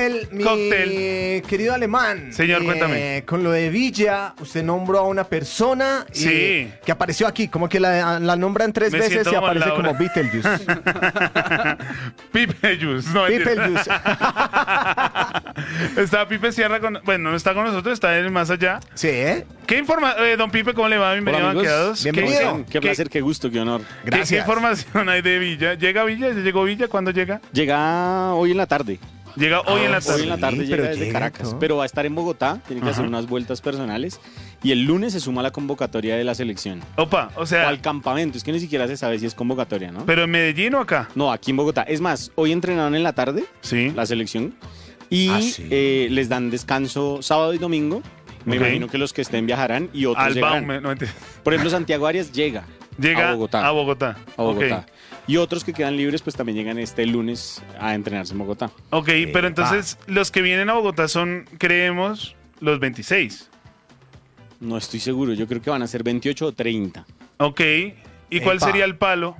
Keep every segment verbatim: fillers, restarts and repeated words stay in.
cóctel, mi Cóctel. querido alemán. Señor, Eh, cuéntame. Con lo de Villa, usted nombró a una persona eh, Sí. que apareció aquí, como que la, la nombran tres Me veces siento y como aparece Laura. como Beetlejuice. Pipe Juice. No, mentira. Beetlejuice. Está Pipe Sierra con... Bueno, no está con nosotros, está en el más allá. Sí, ¿eh? ¿Qué informa... eh, don Pipe, ¿cómo le va? Bienvenido a Hola, amigos. Banqueados. ¿Qué- Bienvenido. Qué, qué placer, qué gusto, qué honor. ¿Qué, Gracias. ¿Qué información hay de Villa? ¿Llega a Villa? ¿Ya llegó Villa? ¿Cuándo llega? Llega hoy en la tarde. Llega hoy en la Ah, tarde. Hoy en la tarde Sí, llega pero desde llega, Caracas. ¿no? Pero va a estar en Bogotá. Tiene que Ajá. hacer unas vueltas personales. Y el lunes se suma a la convocatoria de la selección. Opa, o O sea, al campamento. Es que ni siquiera se sabe si es convocatoria, ¿no? ¿pero en Medellín o acá? No, aquí en Bogotá. Es más, hoy entrenaron en la tarde Sí. la selección. Y Ah, sí. eh, les dan descanso sábado y domingo. Me Ok. imagino que los que estén viajarán y otros Al llegarán. Baume, no mentira. Por ejemplo, Santiago Arias llega. Llega A Bogotá. A Bogotá. A Bogotá. Ok. Y otros que quedan libres, pues también llegan este lunes a entrenarse en Bogotá. Ok, pero entonces los que vienen a Bogotá son, creemos, los veintiséis. No estoy seguro, yo creo que van a ser veintiocho o treinta. Ok. ¿Y cuál Epa. sería el palo?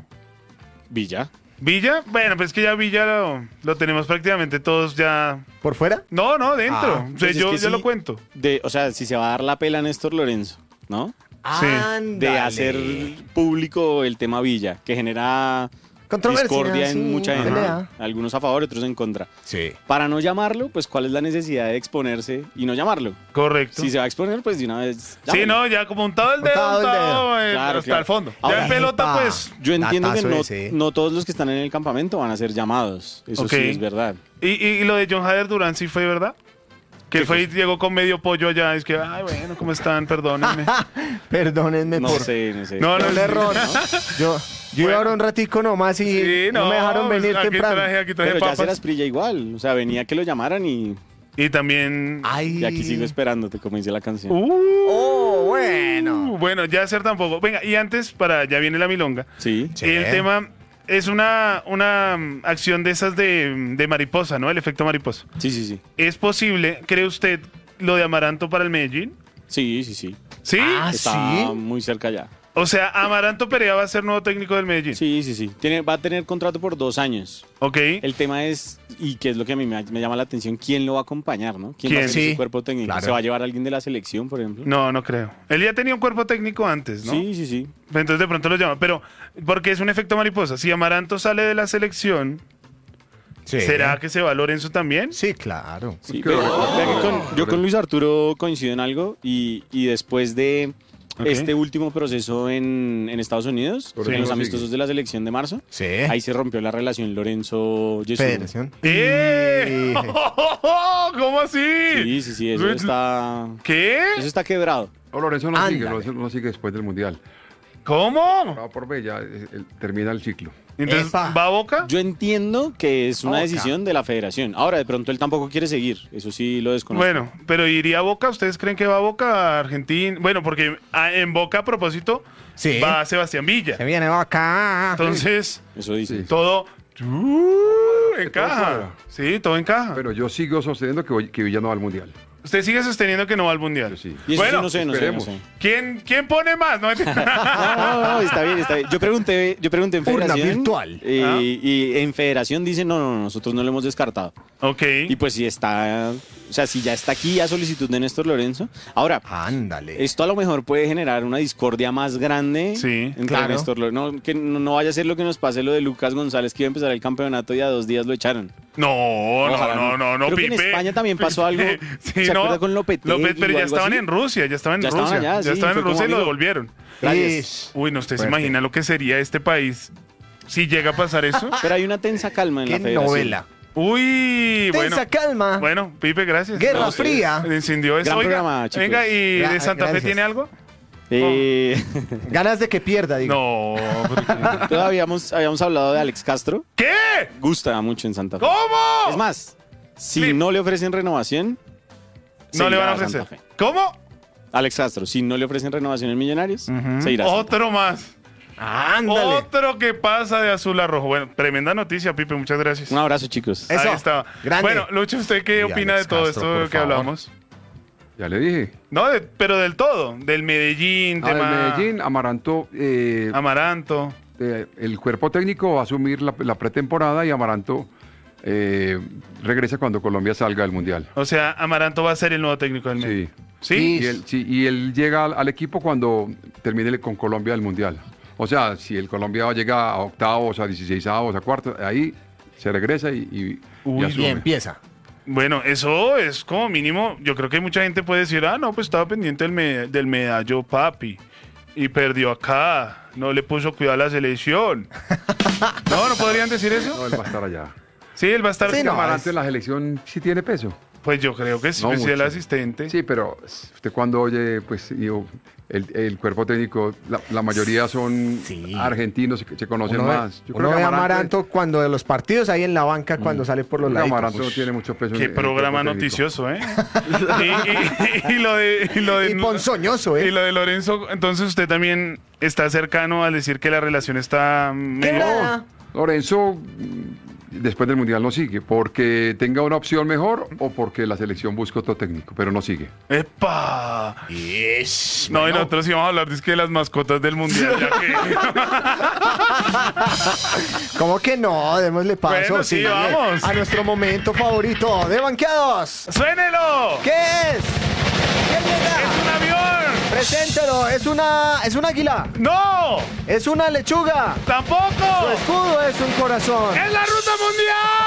Villa. ¿Villa? Bueno, pues que ya Villa lo, lo tenemos prácticamente todos ya... ¿Por fuera? No, no, dentro. Ah, O sea, pues es yo, que yo sí. lo cuento. De, o sea, si se va a dar la pela a Néstor Lorenzo, ¿no? Sí. Ándale. De hacer público el tema Villa, que genera Controversia, discordia sí, en mucha gente. pelea. Algunos a favor, otros en contra. Sí. Para no llamarlo, pues ¿cuál es la necesidad de exponerse y no llamarlo? Correcto. Si se va a exponer, pues de una vez. Sí, llámelo. no, ya como untado el dedo, Untado el untado, dedo. eh, Claro, hasta claro. el fondo. Ahora, ya en pelota, epa. pues... Yo entiendo que Datazo no, ese. no todos los que están en el campamento van a ser llamados. Eso Ok. sí es verdad. ¿Y, y, y lo de John Jader Durán sí fue verdad? Que él fue y llegó con medio pollo allá. Es que, ay, bueno, ¿cómo están? Perdónenme. Perdónenme No por... sé, no sé. No, no, Un error, ¿no? Yo, yo iba ahora un ratico nomás y Sí, no, me dejaron pues, venir aquí temprano. traje, aquí traje Pero ya papas. se las prilla igual. O sea, venía que lo llamaran y, Y también... Ay. y aquí sigo esperándote, como dice la canción. Uh, Oh, bueno. bueno, ya hacer tampoco. Venga, y antes, para ya viene la milonga. Sí. Sí. El tema es una, una mm, acción de esas de, de mariposa, ¿no? El efecto mariposa. Sí, sí, sí. ¿Es posible, cree usted, lo de Amaranto para el Medellín? Sí, sí, sí. ¿Sí? Ah, Está sí. muy cerca ya. O sea, Amaranto Perea va a ser nuevo técnico del Medellín. Sí, sí, sí. Tiene, va a tener contrato por dos años. Ok. El tema es, y que es lo que a mí me, me llama la atención, quién lo va a acompañar, ¿no? ¿Quién, va a ¿Quién? ser Sí, su cuerpo técnico? claro. ¿Se va a llevar a alguien de la selección, por ejemplo? No, no creo. Él ya tenía un cuerpo técnico antes, ¿no? Sí, sí, sí. Entonces de pronto lo llama. Pero, porque es un efecto mariposa. Si Amaranto sale de la selección, Sí. ¿será que se va Lorenzo también? Sí, claro. Sí, Pero- pero vea que con- yo con Luis Arturo coincido en algo y, y después de Ok. este último proceso en, en Estados Unidos, Lorenzo en los sigue. amistosos de la selección de marzo, Sí. ahí se rompió la relación Lorenzo-Jesús. Federación. ¡Eh! Y- ¿Cómo así? Sí, sí, sí, eso está, ¿Qué? eso está quebrado. No, Lorenzo no sigue, Ándale. Lorenzo no sigue después del Mundial. ¿Cómo? Va por B, ya eh, eh, termina el ciclo. Entonces, Epa. ¿va a Boca? Yo entiendo que es una Boca. decisión de la federación. Ahora, de pronto él tampoco quiere seguir, eso sí lo desconozco. Bueno, pero ¿iría a Boca? ¿Ustedes creen que va a Boca a Argentina? Bueno, porque ah, en Boca, a propósito, Sí. va Sebastián Se Villa. viene acá. Entonces, Eso dice. Sí. todo uh, todo encaja. cuadra. Sí, todo encaja. Pero yo sigo sosteniendo que, voy- que Villa no va al Mundial. Usted sigue sosteniendo que no va al Mundial. Yo sí. Y eso Bueno, sí no sé, no sé, no esperemos. sé. ¿Quién, ¿Quién pone más? No, No, no, no, está bien, está bien. Yo pregunté, yo pregunté en Urna federación. virtual. eh, Ah. Y en federación dicen, no, no, no, nosotros no lo hemos descartado. ok. Y pues si está, o sea, si ya está aquí a solicitud de Néstor Lorenzo. Ahora, Ándale. esto a lo mejor puede generar una discordia más grande Sí, entre claro. Néstor Lorenzo. No, que no, no vaya a ser lo que nos pase lo de Lucas González, que iba a empezar el campeonato y a dos días lo echaron. No, Ojalá no, no, no, no, Creo que en Pipe. España también pasó algo. Sí, ¿Se no. acuerda con Lopetegui López, pero o ya algo estaban así? en Rusia, ya estaban en Ya estaban Rusia. allá, ya sí, estaban en fue como Rusia y lo amigo. devolvieron. Gracias. Uy, no, usted se Fuerte. imagina lo que sería este país si llega a pasar eso. Pero hay una tensa calma en la Qué federación. novela. Uy, bueno. Tensa calma. Bueno, Pipe, gracias. Guerra No sé. fría. Encendió eso. Gran Oiga, programa, chicos. venga, ¿y Gra- de Santa Fe gracias. tiene algo? Eh, Ganas de que pierda, digo. No. ¿por qué? todavía habíamos, habíamos hablado de Alex Castro. ¿Qué? Gusta mucho en Santa Fe. ¿Cómo? Es más, si Flip. no le ofrecen renovación, No le se van a irá ofrecer. Santa Fe. ¿Cómo? Alex Castro, si no le ofrecen renovación en Millonarios, se irá. a Santa Otro más. Ándale. Otro que pasa de azul a rojo. Bueno, tremenda noticia, Pipe, muchas gracias. Fe. Un abrazo, chicos. Eso. Ahí estaba. Grande. Bueno, Lucho, ¿usted qué Y opina Alex de todo Castro, esto por que favor. hablamos? Ya le dije. No, de- pero del todo. Del Medellín, Ah, tema el Medellín, Amaranto, eh, Amaranto. eh, el cuerpo técnico va a asumir la, la pretemporada y Amaranto eh, regresa cuando Colombia salga del Mundial. O sea, Amaranto va a ser el nuevo técnico del medio. Sí. ¿Sí? Y él, sí, y él llega al, al equipo cuando termine con Colombia el Mundial. O sea, si el Colombia llega a octavos, a dieciseisavos, a cuartos, ahí se regresa y, y, Uy, y Y asume. empieza. Bueno, eso es como mínimo. Yo creo que mucha gente puede decir, ah, no, pues estaba pendiente del, me- del medallo papi y perdió acá. No le puso cuidado a la selección. No, ¿no podrían decir eso? No, él va a estar allá. Sí, él va a estar. Sí, no, Amaranto es- en la selección sí tiene peso. Pues yo creo que sí, No pues, sí, el mucho. asistente. Sí, pero usted cuando oye, pues digo, el, el cuerpo técnico, la, la mayoría son Sí. argentinos que se conocen Uno ve, más. Yo uno ve a Amaranto cuando de los partidos ahí en la banca, cuando sale por los creo que lados. Amaranto no tiene mucho peso. en- Qué en el programa cuerpo técnico. noticioso, ¿eh? y, y- y lo de, y lo de- Y ponzoñoso, ¿eh? y lo de Lorenzo, entonces usted también está cercano al decir que la relación está medio... Quebrada. Lorenzo, mm, después del Mundial no sigue, porque tenga una opción mejor o porque la selección busca otro técnico, pero no sigue. ¡Epa! Ish, No, y bueno. nosotros íbamos a hablar dizque, de las mascotas del mundial, ya que... ¿Cómo que no? Démosle paso. Bueno, sí, vamos. A nuestro momento favorito de Banqueados. ¡Suénelo! ¿Qué es? ¿Quién llega? ¡Es un avión! Preséntelo. Es una, es un águila. ¡No! Es una lechuga. Su ¡Tampoco! escudo es un corazón. ¡Es la ruta mundial!